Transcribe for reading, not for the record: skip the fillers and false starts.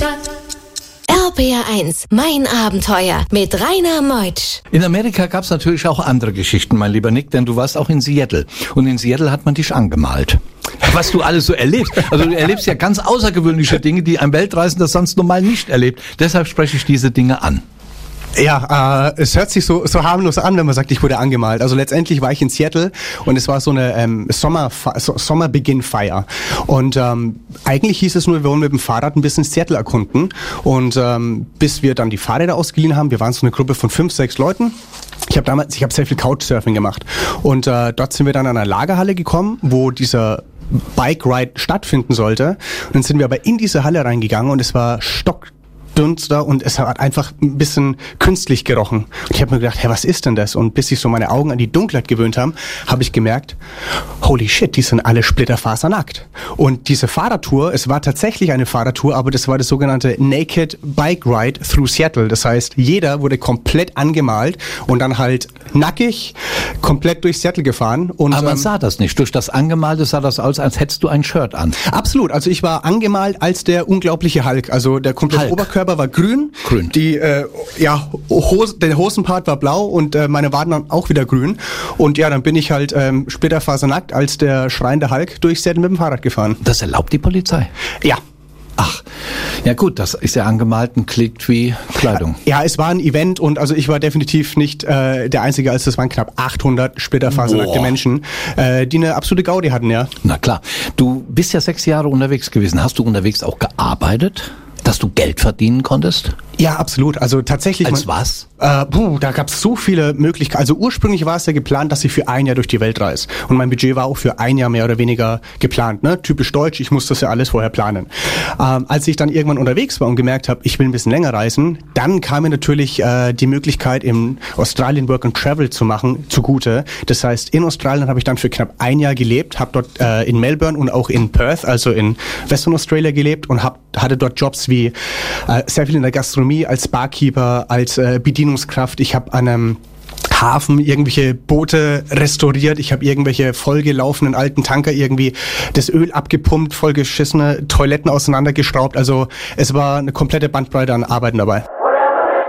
RPR1, mein Abenteuer mit Rainer Meutsch. In Amerika gab es natürlich auch andere Geschichten, mein lieber Nick, denn du warst auch in Seattle. Und in Seattle hat man dich angemalt. Was du alles so erlebst. Also du erlebst ja ganz außergewöhnliche Dinge, die ein Weltreisender sonst normal nicht erlebt. Deshalb spreche ich diese Dinge an. Ja, es hört sich so harmlos an, wenn man sagt, ich wurde angemalt. Also letztendlich war ich in Seattle und es war so eine Sommerbeginnfeier. Und eigentlich hieß es nur, wir wollen mit dem Fahrrad ein bisschen Seattle erkunden. Und bis wir dann die Fahrräder ausgeliehen haben, wir waren so eine Gruppe von 5, 6 Leuten. Ich habe sehr viel Couchsurfing gemacht. Und dort sind wir dann an einer Lagerhalle gekommen, wo dieser Bike Ride stattfinden sollte. Und dann sind wir aber in diese Halle reingegangen und es war stockdunster und es hat einfach ein bisschen künstlich gerochen. Und ich habe mir gedacht, hey, was ist denn das? Und bis sich so meine Augen an die Dunkelheit gewöhnt haben, habe ich gemerkt, holy shit, die sind alle splitterfasernackt. Und diese Fahrradtour, es war tatsächlich eine Fahrradtour, aber das war das sogenannte Naked Bike Ride through Seattle. Das heißt, jeder wurde komplett angemalt und dann halt nackig komplett durch Seattle gefahren. Und, aber man sah das nicht. Durch das Angemalte sah das aus, als hättest du ein Shirt an. Absolut. Also ich war angemalt als der unglaubliche Hulk. Also der komplette Oberkörper war grün. Der Hosenpart war blau und meine Waden waren auch wieder grün. Und ja, dann bin ich halt splitterfasernackt als der schreiende Hulk durch Seattle mit dem Fahrrad gefahren. Das erlaubt die Polizei? Ja. Ach, ja gut, das ist ja angemalt und klingt wie Kleidung. Ja, es war ein Event und also ich war definitiv nicht der Einzige, als es waren knapp 800 splitterfasernackte Menschen, die eine absolute Gaudi hatten, ja. Na klar, du bist ja 6 Jahre unterwegs gewesen. Hast du unterwegs auch gearbeitet, dass du Geld verdienen konntest? Ja, absolut. Also tatsächlich. Als was? Da gab es so viele Möglichkeiten. Also ursprünglich war es ja geplant, dass ich für ein Jahr durch die Welt reise. Und mein Budget war auch für ein Jahr mehr oder weniger geplant. Ne? Typisch deutsch, ich muss das ja alles vorher planen. Als ich dann irgendwann unterwegs war und gemerkt habe, ich will ein bisschen länger reisen, dann kam mir natürlich die Möglichkeit, im Australian Work and Travel zu machen, zugute. Das heißt, in Australien habe ich dann für knapp ein Jahr gelebt, habe dort in Melbourne und auch in Perth, also in Western Australia gelebt und hatte dort Jobs wie sehr viel in der Gastronomie, als Barkeeper, als Bedienungskraft. Ich habe an einem Hafen irgendwelche Boote restauriert. Ich habe irgendwelche vollgelaufenen alten Tanker irgendwie das Öl abgepumpt, vollgeschissene Toiletten auseinandergeschraubt. Also es war eine komplette Bandbreite an Arbeiten dabei.